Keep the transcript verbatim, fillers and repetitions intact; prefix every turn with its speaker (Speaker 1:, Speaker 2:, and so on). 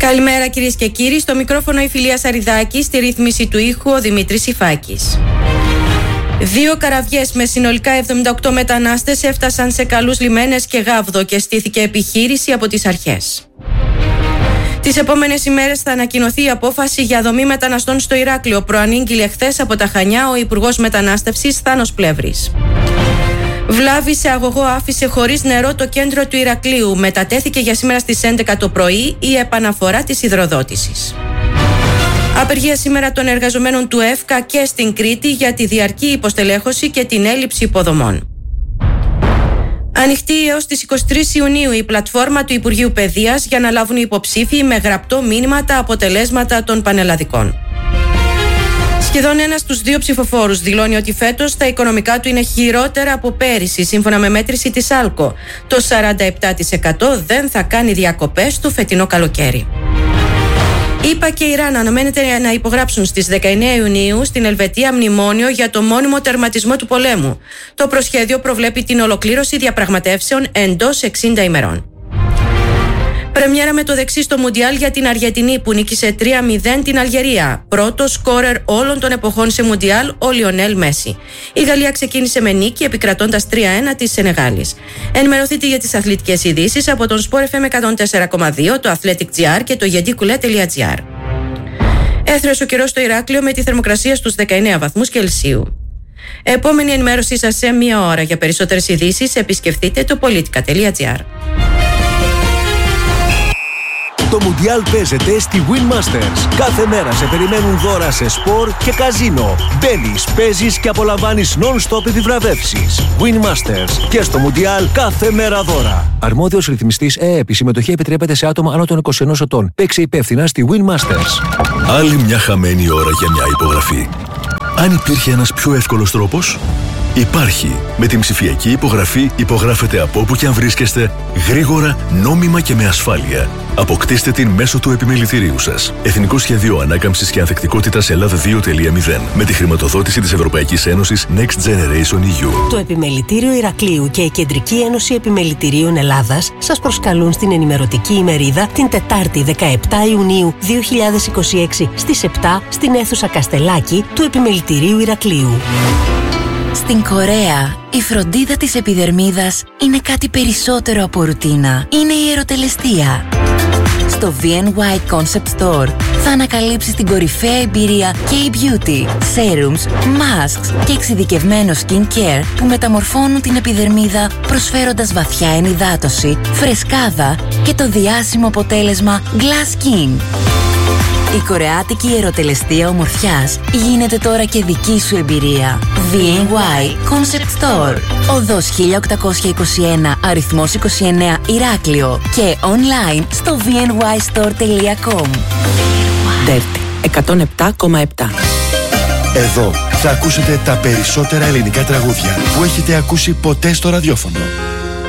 Speaker 1: Καλημέρα κυρίες και κύριοι, στο μικρόφωνο η Φιλία Σαριδάκη, στη ρύθμιση του ήχου ο Δημήτρης Ιφάκης. Δύο καραβιές με συνολικά εβδομήντα οκτώ μετανάστες έφτασαν σε καλούς λιμένες και Γάβδο και στήθηκε επιχείρηση από τις αρχές. Τις επόμενες ημέρες θα ανακοινωθεί η απόφαση για δομή μεταναστών στο Ηράκλειο, προανήγγειλε χθες από τα Χανιά ο Υπουργός Μετανάστευσης Θάνος Πλεύρης. Βλάβη σε αγωγό άφησε χωρίς νερό το κέντρο του Ηρακλείου. Μετατέθηκε για σήμερα στις έντεκα το πρωί η επαναφορά της υδροδότησης. Απεργία σήμερα των εργαζομένων του ΕΦΚΑ και στην Κρήτη για τη διαρκή υποστελέχωση και την έλλειψη υποδομών. Ανοιχτή έως τις είκοσι τρεις Ιουνίου η πλατφόρμα του Υπουργείου Παιδείας για να λάβουν οι υποψήφοι με γραπτό μήνυμα τα αποτελέσματα των πανελλαδικών. Σχεδόν ένας στους δύο ψηφοφόρους δηλώνει ότι φέτος τα οικονομικά του είναι χειρότερα από πέρυσι, σύμφωνα με μέτρηση της άλκο. Το σαράντα επτά τοις εκατό δεν θα κάνει διακοπές το φετινό καλοκαίρι. ΗΠΑ και Ιράν αναμένεται να υπογράψουν στις δεκαεννέα Ιουνίου στην Ελβετία μνημόνιο για το μόνιμο τερματισμό του πολέμου. Το προσχέδιο προβλέπει την ολοκλήρωση διαπραγματεύσεων εντός εξήντα ημερών. Πρεμιέρα με το δεξί στο Μουντιάλ για την Αργεντινή που νίκησε τρία μηδέν την Αλγερία. Πρώτος σκόρερ όλων των εποχών σε Μουντιάλ ο Λιονέλ Μέση. Η Γαλλία ξεκίνησε με νίκη επικρατώντας τρία ένα της Σενεγάλης. Ενημερωθείτε για τις αθλητικές ειδήσεις από τον Sport εφ εμ εκατόν τέσσερα κόμμα δύο, το Athletic τζι αρ και το γεντικουλέ τελεία τζι αρ. Έθριος ο καιρός στο Ηράκλειο με τη θερμοκρασία στους δεκαεννέα βαθμούς Κελσίου. Επόμενη ενημέρωσή σας σε μία ώρα. Για περισσότερες ειδήσεις επισκεφτείτε το πολιτικά τελεία τζι αρ.
Speaker 2: Το Μουντιάλ παίζεται στη Win Masters. Κάθε μέρα σε περιμένουν δώρα σε σπορ και καζίνο. Μπαίνεις, παίζεις και απολαμβάνεις non-stop επιβραβεύσεις. Win Masters. Και στο Μουντιάλ κάθε μέρα δώρα. Αρμόδιος ρυθμιστής ΕΕΠ. Η συμμετοχή επιτρέπεται σε άτομα άνω των είκοσι ενός ετών. Παίξε υπεύθυνα στη Win Masters.
Speaker 3: Άλλη μια χαμένη ώρα για μια υπογραφή. Αν υπήρχε ένας πιο εύκολος τρόπος, υπάρχει. Με την ψηφιακή υπογραφή υπογράφετε από όπου και αν βρίσκεστε, γρήγορα, νόμιμα και με ασφάλεια. Αποκτήστε την μέσω του επιμελητηρίου σας. Εθνικό Σχέδιο Ανάκαμψης και Ανθεκτικότητας Ελλάδα δύο τελεία μηδέν. Με τη χρηματοδότηση της Ευρωπαϊκής Ένωσης Next Generation ι γιου.
Speaker 4: Το Επιμελητήριο Ηρακλείου και η Κεντρική Ένωση Επιμελητηρίων Ελλάδας σας προσκαλούν στην ενημερωτική ημερίδα την Τετάρτη δεκαεπτά Ιουνίου δύο χιλιάδες είκοσι έξι στις επτά στην αίθουσα Καστελάκη του Επιμελητηρίου Ηρακλείου.
Speaker 5: Στην Κορέα, η φροντίδα της επιδερμίδας είναι κάτι περισσότερο από ρουτίνα. Είναι η ερωτελεστία. Στο βι εν γουάι Concept Store θα ανακαλύψεις την κορυφαία εμπειρία K-Beauty, serums, masks και εξειδικευμένο skin care που μεταμορφώνουν την επιδερμίδα προσφέροντας βαθιά ενυδάτωση, φρεσκάδα και το διάσημο αποτέλεσμα Glass Skin. Η κορεάτικη ερωτελεστία ομορφιάς γίνεται τώρα και δική σου εμπειρία. βι εν γουάι Concept Store. Οδός χίλια οκτακόσια είκοσι ένα, αριθμός είκοσι εννέα, Ηράκλειο και online στο βι εν γουάι στορ τελεία κομ.
Speaker 6: Δέρτη εκατόν επτά κόμμα επτά.
Speaker 7: Εδώ θα ακούσετε τα περισσότερα ελληνικά τραγούδια που έχετε ακούσει ποτέ στο ραδιόφωνο.